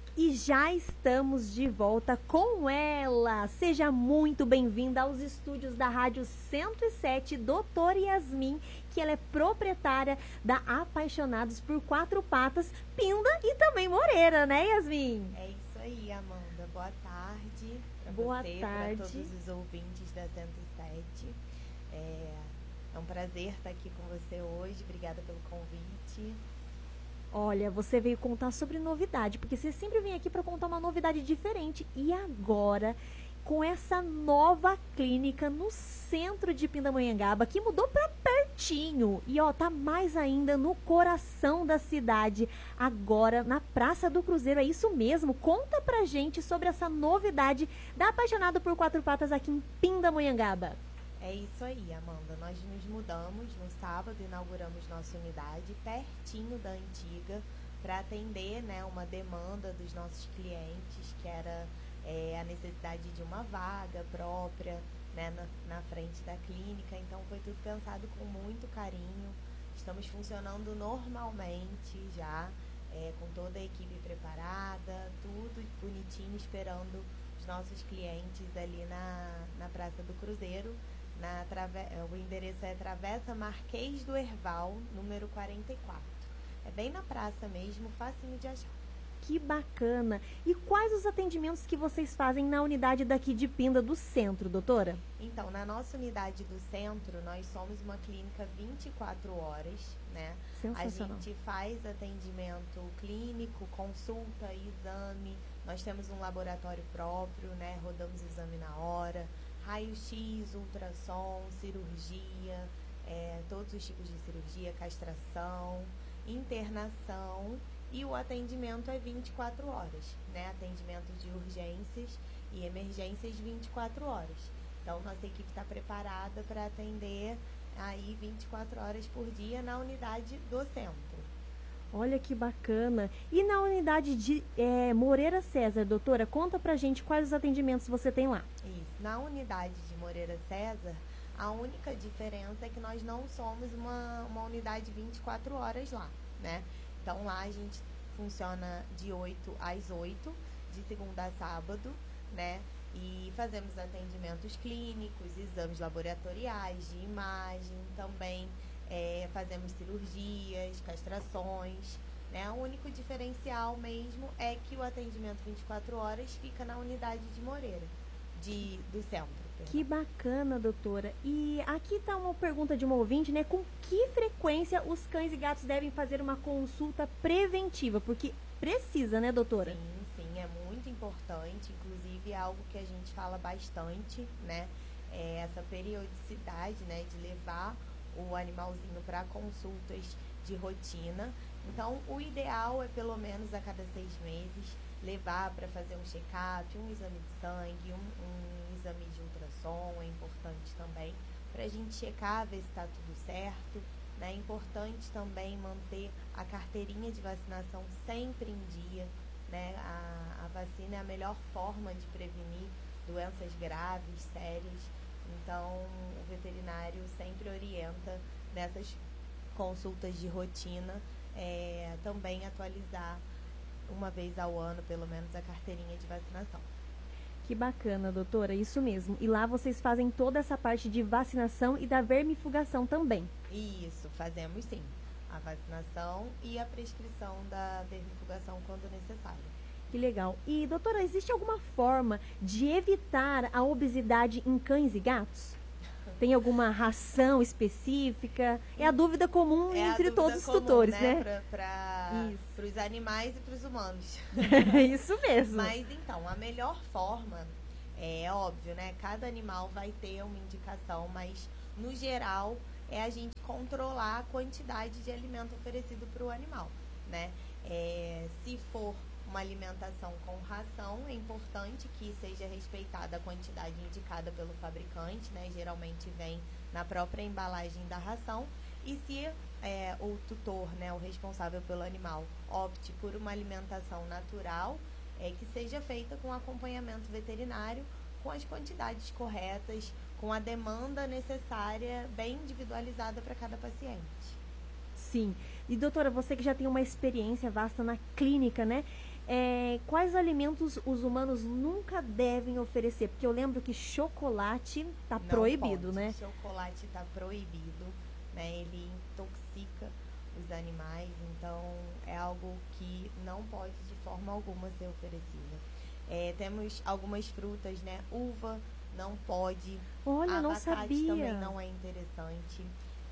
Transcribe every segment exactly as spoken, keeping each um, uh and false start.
E já estamos de volta com ela. Seja muito bem-vinda aos estúdios da Rádio cento e sete, doutora Yasmin, que ela é proprietária da Apaixonados por Quatro Patas, Pinda e também Moreira, né, Yasmin? É isso aí, Amanda. Boa tarde para você, tarde. para todos os ouvintes da cento e sete. É, é um prazer estar aqui com você hoje. Obrigada pelo convite. Olha, você veio contar sobre novidade, porque você sempre vem aqui para contar uma novidade diferente. E agora, com essa nova clínica no centro de Pindamonhangaba, que mudou para pertinho. E ó, tá mais ainda no coração da cidade, agora na Praça do Cruzeiro. É isso mesmo? Conta pra gente sobre essa novidade da Apaixonado por Quatro Patas aqui em Pindamonhangaba. É isso aí, Amanda. Nós nos mudamos no sábado, inauguramos nossa unidade pertinho da antiga para atender, né, uma demanda dos nossos clientes, que era é, a necessidade de uma vaga própria, né, na, na frente da clínica. Então foi tudo pensado com muito carinho. Estamos funcionando normalmente já, é, com toda a equipe preparada, tudo bonitinho, esperando os nossos clientes ali na, na Praça do Cruzeiro. Na trave... O endereço é Travessa Marquês do Herval, número quarenta e quatro. É bem na praça mesmo, facinho de achar. Que bacana! E quais os atendimentos que vocês fazem na unidade daqui de Pinda do centro, doutora? Então, na nossa unidade do centro, nós somos uma clínica vinte e quatro horas, né? Sensacional. A gente faz atendimento clínico, consulta, exame. Nós temos um laboratório próprio, né? Rodamos o exame na hora. Raio-X, ultrassom, cirurgia, é, todos os tipos de cirurgia, castração, internação, e o atendimento é vinte e quatro horas, né? Atendimento de urgências e emergências vinte e quatro horas. Então, nossa equipe está preparada para atender aí vinte e quatro horas por dia na unidade do centro. Olha que bacana. E na unidade de é, Moreira César, doutora, conta pra gente quais os atendimentos você tem lá. Isso. Na unidade de Moreira César, a única diferença é que nós não somos uma, uma unidade vinte e quatro horas lá, né? Então lá a gente funciona de oito às oito, de segunda a sábado, né? E fazemos atendimentos clínicos, exames laboratoriais, de imagem, também é, fazemos cirurgias, castrações, né? O único diferencial mesmo é que o atendimento vinte e quatro horas fica na unidade de Moreira, de, do centro. Perdão. Que bacana, doutora. E aqui está uma pergunta de uma ouvinte, né? Com que frequência os cães e gatos devem fazer uma consulta preventiva? Porque precisa, né, doutora? Sim, sim, é muito importante. Inclusive é algo que a gente fala bastante, né? É essa periodicidade, né, de levar o animalzinho para consultas de rotina. Então, o ideal é pelo menos a cada seis meses levar para fazer um check-up, um exame de sangue, um, um exame de ultrassom, é importante também, para a gente checar, ver se está tudo certo. Né? É importante também manter a carteirinha de vacinação sempre em dia. Né? A, a vacina é a melhor forma de prevenir doenças graves, sérias. Então, o veterinário sempre orienta nessas consultas de rotina, é, também atualizar uma vez ao ano, pelo menos, a carteirinha de vacinação. Que bacana, doutora, isso mesmo. E lá vocês fazem toda essa parte de vacinação e da vermifugação também. Isso, fazemos sim. A vacinação e a prescrição da vermifugação quando necessário. Que legal. E, doutora, existe alguma forma de evitar a obesidade em cães e gatos? Tem alguma ração específica? É a dúvida comum é entre todos os comum, tutores, né? né? Para os animais e para os humanos. É isso mesmo. Mas, então, a melhor forma, é óbvio, né? Cada animal vai ter uma indicação, mas, no geral, é a gente controlar a quantidade de alimento oferecido para o animal, né? É, se for uma alimentação com ração, é importante que seja respeitada a quantidade indicada pelo fabricante, né? Geralmente vem na própria embalagem da ração. E se é, o tutor, né, o responsável pelo animal, opte por uma alimentação natural, é, que seja feita com acompanhamento veterinário, com as quantidades corretas, com a demanda necessária, bem individualizada para cada paciente. Sim. E, doutora, você que já tem uma experiência vasta na clínica, né? É, quais alimentos os humanos nunca devem oferecer? Porque eu lembro que chocolate tá Não proibido, pode. né? Chocolate está proibido, né? Ele intoxica os animais, então é algo que não pode de forma alguma ser oferecida. É, temos algumas frutas, né? Uva não pode. Olha, não Abacate sabia. também não é interessante.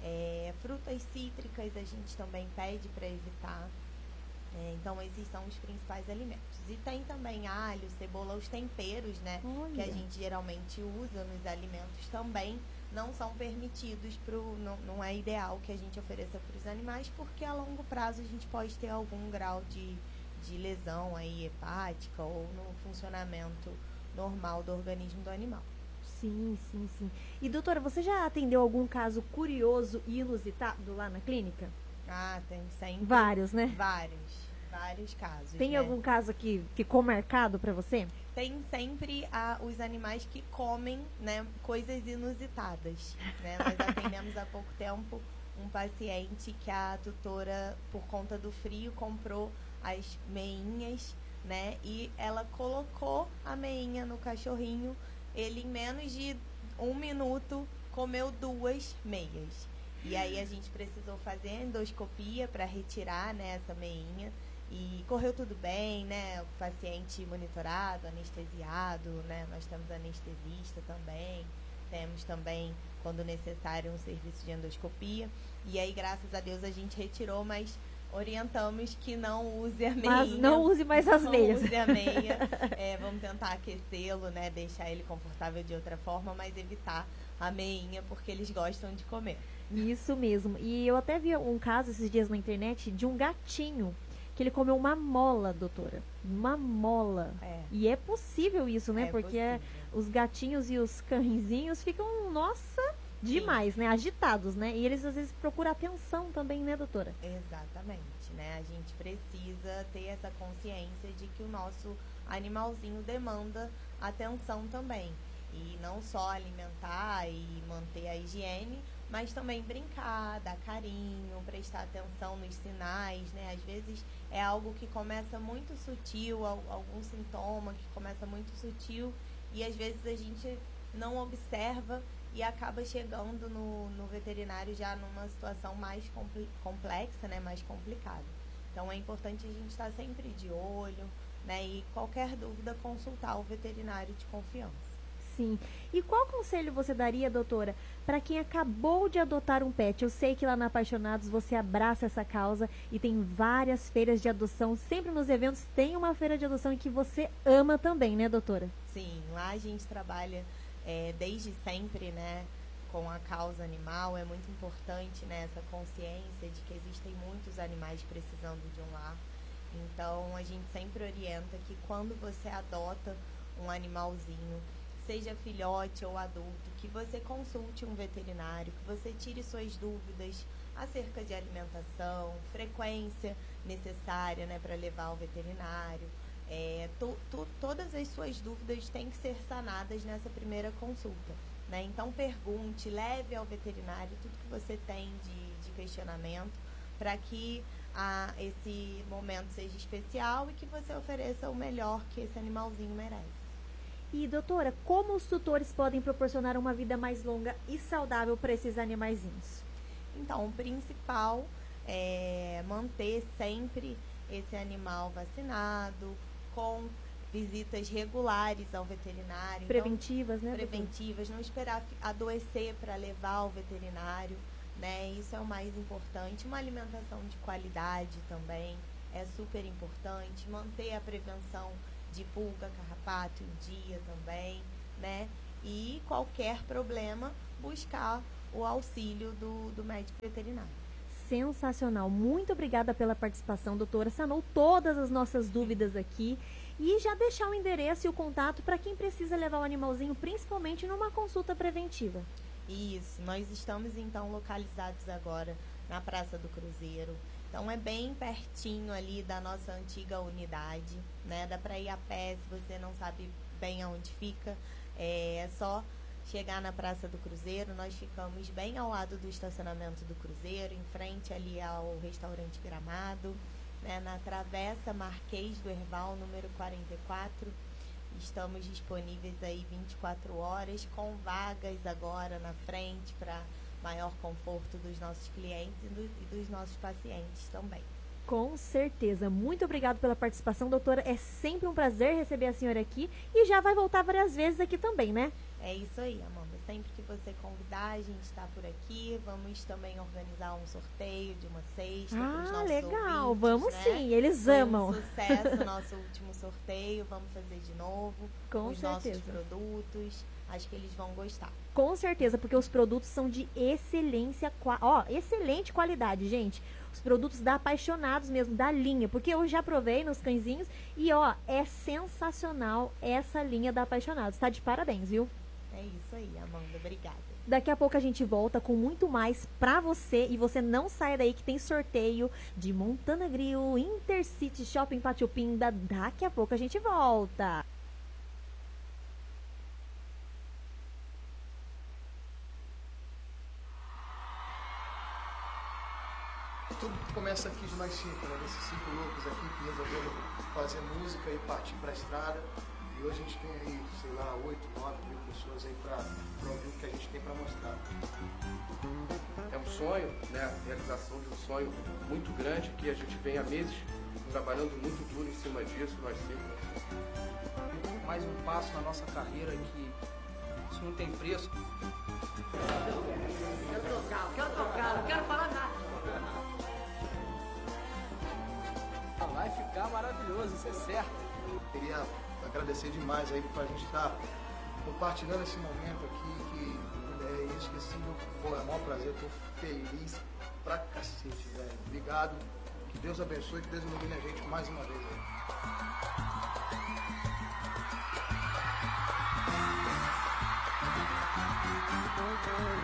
É, frutas cítricas a gente também pede para evitar. É, então, esses são os principais alimentos. E tem também alho, cebola, os temperos, né? Olha. Que a gente geralmente usa nos alimentos também não são permitidos, pro, não, não é ideal que a gente ofereça para os animais, porque a longo prazo a gente pode ter algum grau de, de lesão aí hepática ou no funcionamento normal do organismo do animal. Sim, sim, sim. E doutora, você já atendeu algum caso curioso e inusitado lá na clínica? Ah, tem sempre. Vários, né? Vários. Vários casos. Tem né? algum caso que ficou marcado pra você? Tem sempre a, os animais que comem, né, coisas inusitadas. Né? Nós atendemos há pouco tempo um paciente que a tutora, por conta do frio, comprou as meinhas, né? E ela colocou a meinha no cachorrinho. Ele, em menos de um minuto, comeu duas meias. E aí a gente precisou fazer a endoscopia para retirar, né, essa meinha. E correu tudo bem, né? O paciente monitorado, anestesiado, né? Nós temos anestesista também. Temos também, quando necessário, um serviço de endoscopia. E aí, graças a Deus, a gente retirou, mas orientamos que não use a meinha. Mas não use mais as não meias. Não use a meia. É, vamos tentar aquecê-lo, né? Deixar ele confortável de outra forma, mas evitar a meinha, porque eles gostam de comer. Isso mesmo. E eu até vi um caso esses dias na internet de um gatinho que ele comeu uma mola, doutora. Uma mola. É. E é possível isso, né? É Porque possível. os gatinhos e os cãezinhos ficam, nossa, demais, né? Agitados, né? E eles às vezes procuram atenção também, né, doutora? Exatamente, né? A gente precisa ter essa consciência de que o nosso animalzinho demanda atenção também. E não só alimentar e manter a higiene, mas também brincar, dar carinho, prestar atenção nos sinais, né? Às vezes é algo que começa muito sutil, algum sintoma que começa muito sutil e às vezes a gente não observa e acaba chegando no, no veterinário já numa situação mais complexa, né? Mais complicada. Então é importante a gente estar sempre de olho, né? E qualquer dúvida consultar o veterinário de confiança. Sim. E qual conselho você daria, doutora, para quem acabou de adotar um pet? Eu sei que lá na Apaixonados você abraça essa causa e tem várias feiras de adoção. Sempre nos eventos tem uma feira de adoção e que você ama também, né, doutora? Sim, lá a gente trabalha é, desde sempre, né, com a causa animal. É muito importante, né, essa consciência de que existem muitos animais precisando de um lar. Então, a gente sempre orienta que quando você adota um animalzinho, seja filhote ou adulto, que você consulte um veterinário, que você tire suas dúvidas acerca de alimentação, frequência necessária, né, para levar ao veterinário. É, to, to, todas as suas dúvidas têm que ser sanadas nessa primeira consulta. Né? Então, pergunte, leve ao veterinário tudo que você tem de, de questionamento para que a, esse momento seja especial e que você ofereça o melhor que esse animalzinho merece. E, doutora, como os tutores podem proporcionar uma vida mais longa e saudável para esses animaizinhos? Então, o principal é manter sempre esse animal vacinado, com visitas regulares ao veterinário. Preventivas, então, né? Preventivas, não esperar adoecer para levar ao veterinário, né? Isso é o mais importante. Uma alimentação de qualidade também é super importante. Manter a prevenção de pulga, carrapato em dia também, né? E qualquer problema, buscar o auxílio do, do médico veterinário. Sensacional. Muito obrigada pela participação, doutora. Sanou todas as nossas dúvidas aqui. E já deixar o endereço e o contato para quem precisa levar o animalzinho, principalmente numa consulta preventiva. Isso. Nós estamos, então, localizados agora na Praça do Cruzeiro. Então, é bem pertinho ali da nossa antiga unidade, né? Dá para ir a pé, se você não sabe bem aonde fica. É só chegar na Praça do Cruzeiro. Nós ficamos bem ao lado do estacionamento do Cruzeiro, em frente ali ao restaurante Gramado, né, na Travessa Marquês do Herval, número quarenta e quatro. Estamos disponíveis aí vinte e quatro horas, com vagas agora na frente para maior conforto dos nossos clientes e, do, e dos nossos pacientes também. Com certeza. Muito obrigado pela participação, doutora. É sempre um prazer receber a senhora aqui e já vai voltar várias vezes aqui também, né? É isso aí, Amanda. Sempre que você convidar, a gente está por aqui. Vamos também organizar um sorteio de uma cesta para os Ah, nossos legal. ouvintes, Vamos né? sim, eles Foi amam. um sucesso o nosso último sorteio. Vamos fazer de novo Com os certeza. nossos produtos. Acho que eles vão gostar. Com certeza, porque os produtos são de excelência, ó, excelente qualidade, gente. Os produtos da Apaixonados mesmo, da linha, porque eu já provei nos cãezinhos e, ó, é sensacional essa linha da Apaixonados. Tá de parabéns, viu? É isso aí, Amanda. Obrigada. Daqui a pouco a gente volta com muito mais pra você e você não saia daí que tem sorteio de Montana Grill, Intercity Shopping Pátio Pinda. Daqui a pouco a gente volta. Tudo começa aqui de nós cinco, né? Desses cinco loucos aqui que resolveram fazer música e partir para a estrada. E hoje a gente tem aí, sei lá, oito, nove mil pessoas aí para ouvir o que a gente tem para mostrar. É um sonho, né? A realização de um sonho muito grande que a gente vem há meses trabalhando muito duro em cima disso, nós cinco. Mais um passo na nossa carreira que isso não tem preço. Quero tocar, quero tocar, não quero falar nada. Vai ficar maravilhoso, isso é certo. Queria agradecer demais aí por a gente estar compartilhando esse momento aqui, que é inesquecível. Pô, é o maior prazer, tô feliz pra cacete, velho. Obrigado, que Deus abençoe, que Deus ilumine a gente mais uma vez aí. Oh, oh.